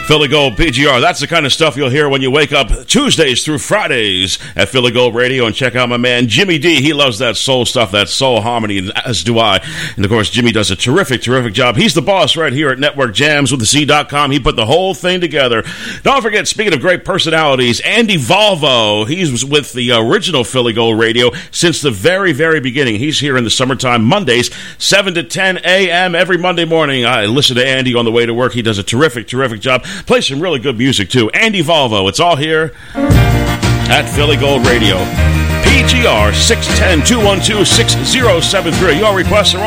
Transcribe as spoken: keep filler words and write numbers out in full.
Philly Gold P G R. That's the kind of stuff you'll hear when you wake up Tuesdays through Fridays at Philly Gold Radio. And check out my man Jimmy D. He loves that soul stuff, that soul harmony, as do I. And of course, Jimmy does a terrific, terrific job. He's the boss right here at Network Jams with the C dot com. He put the whole thing together. Don't forget, speaking of great personalities, Andy Volvo. He's with the original Philly Gold Radio since the very, very beginning. He's here in the summertime, Mondays, seven to ten a.m. every Monday morning. I listen to Andy on the way to work. He does a terrific, terrific job. Play some really good music, too. Andy Volvo. It's all here at Philly Gold Radio. P G R six one zero, two one two, six zero seven three. Your requests are